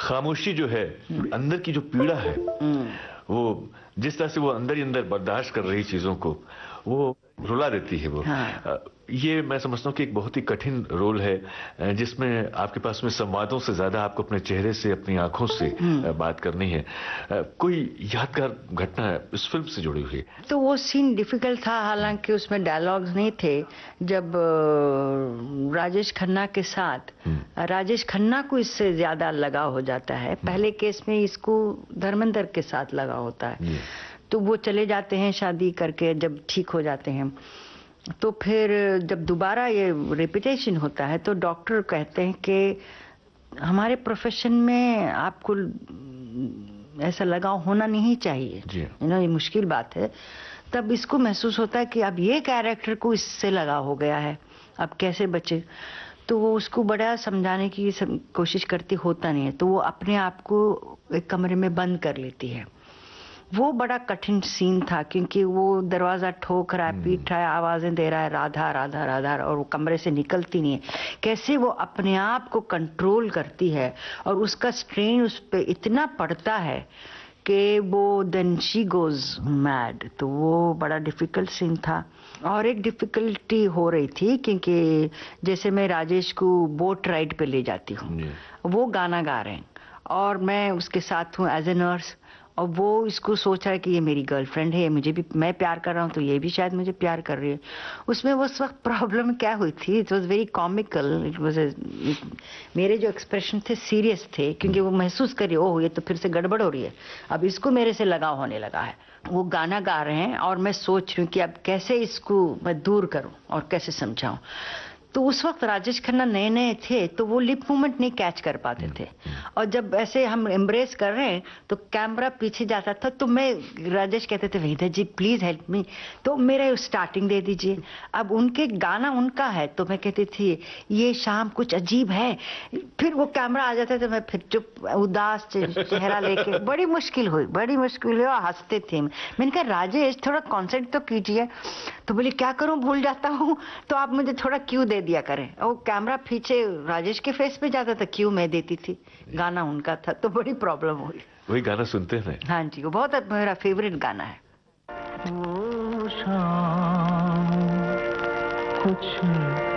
खामोशी जो है, अंदर की जो पीड़ा है, वो जिस तरह से वो अंदर ही अंदर बर्दाश्त कर रही चीजों को, वो रुला देती है वो। हाँ। ये मैं समझता हूँ कि एक बहुत ही कठिन रोल है, जिसमें आपके पास में संवादों से ज्यादा आपको अपने चेहरे से, अपनी आंखों से बात करनी है। कोई यादगार घटना इस फिल्म से जुड़ी हुई? तो वो सीन डिफिकल्ट था, हालांकि उसमें डायलॉग्स नहीं थे। जब राजेश खन्ना के साथ, राजेश खन्ना को इससे ज्यादा लगाव हो जाता है। पहले केस में इसको धर्मेंद्र के साथ लगा होता है, तो वो चले जाते हैं शादी करके, जब ठीक हो जाते हैं। तो फिर जब दोबारा ये रिपीटेशन होता है तो डॉक्टर कहते हैं कि हमारे प्रोफेशन में आपको ऐसा लगाव होना नहीं चाहिए, ये मुश्किल बात है। तब इसको महसूस होता है कि अब ये कैरेक्टर को इससे लगाव हो गया है, अब कैसे बचे। तो वो उसको बड़ा समझाने की कोशिश करती, होता नहीं है, तो वो अपने आप को एक कमरे में बंद कर लेती है। वो बड़ा कठिन सीन था, क्योंकि वो दरवाजा ठोक रहा है, पीट रहा है, आवाजें दे रहा है, राधा राधा राधा, और वो कमरे से निकलती नहीं है। कैसे वो अपने आप को कंट्रोल करती है, और उसका स्ट्रेन उस पे इतना पड़ता है कि वो देन शी गोज मैड। तो वो बड़ा डिफिकल्ट सीन था। और एक डिफिकल्टी हो रही थी, क्योंकि जैसे मैं राजेश को बोट राइड पे ले जाती हूँ, वो गाना गा रहे हैं और मैं उसके साथ हूँ एज ए नर्स, और वो इसको सोच रहा है कि ये मेरी गर्लफ्रेंड है, मुझे भी, मैं प्यार कर रहा हूँ तो ये भी शायद मुझे प्यार कर रही है। उसमें उस वक्त प्रॉब्लम क्या हुई थी, it was very comical, it was मेरे जो एक्सप्रेशन थे सीरियस थे, क्योंकि वो महसूस करिए, ओह ये तो फिर से गड़बड़ हो रही है, अब इसको मेरे से लगाव होने लगा है। वो गाना गा रहे हैं और मैं सोच रही हूँ कि अब कैसे इसको मैं दूर करूँ और कैसे समझाऊं। तो उस वक्त राजेश खन्ना नए नए थे, तो वो लिप मूवमेंट नहीं कैच कर पाते थे, और जब ऐसे हम एम्ब्रेस कर रहे हैं तो कैमरा पीछे जाता था, तो मैं, राजेश कहते थे वेदा जी प्लीज हेल्प मी, तो मेरा स्टार्टिंग दे दीजिए। अब उनके गाना उनका है, तो मैं कहती थी ये शाम कुछ अजीब है, फिर वो कैमरा आ जाता था, मैं फिर चुप उदास चेहरा लेके, बड़ी मुश्किल हुई और हंसते थे। मैंने कहा राजेश थोड़ा कॉन्सेंट्रेट तो कीजिए, तो बोले क्या करूं, भूल जाता हूं, तो आप मुझे थोड़ा क्यू दे दिया करें। वो कैमरा पीछे राजेश के फेस पे जाता था, क्यू मैं देती थी, गाना उनका था, तो बड़ी प्रॉब्लम हुई। वही गाना सुनते हैं? हाँ जी, वो बहुत मेरा फेवरेट गाना है। वो शाम कुछ